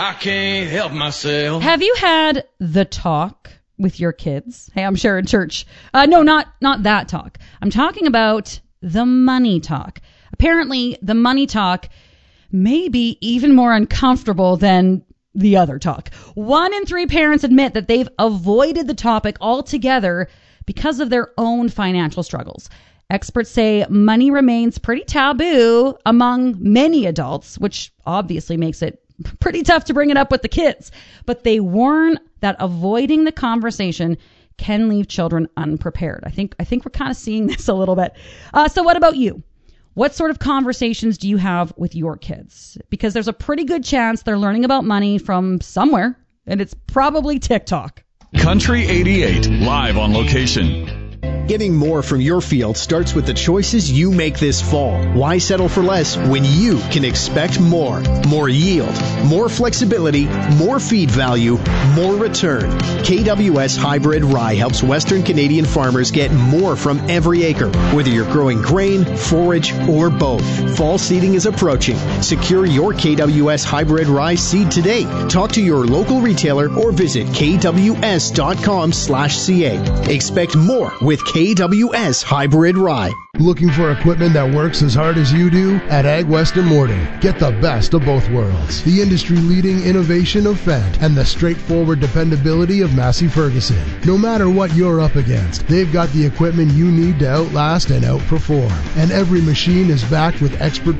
I can't help myself. Have you had the talk with your kids? Hey, I'm Sharon Church. No, not that talk. I'm talking about the money talk. Apparently, the money talk may be even more uncomfortable than the other talk. 1 in 3 parents admit that they've avoided the topic altogether because of their own financial struggles. Experts say money remains pretty taboo among many adults, which obviously makes it pretty tough to bring it up with the kids. But they warn that avoiding the conversation can leave children unprepared. I think we're kind of seeing this a little bit. So what about you? What sort of conversations do you have with your kids? Because there's a pretty good chance they're learning about money from somewhere, and it's probably TikTok. Country 88, live on location. Getting more from your field starts with the choices you make this fall. Why settle for less when you can expect more? More yield, more flexibility, more feed value, more return. KWS Hybrid Rye helps Western Canadian farmers get more from every acre, whether you're growing grain, forage, or both. Fall seeding is approaching. Secure your KWS Hybrid Rye seed today. Talk to your local retailer or visit kws.com/ca. Expect more with KWS Hybrid Rye. Looking for equipment that works as hard as you do? At Ag West and Morton, get the best of both worlds. The industry-leading innovation of Fendt and the straightforward dependability of Massey Ferguson. No matter what you're up against, they've got the equipment you need to outlast and outperform. And every machine is backed with expert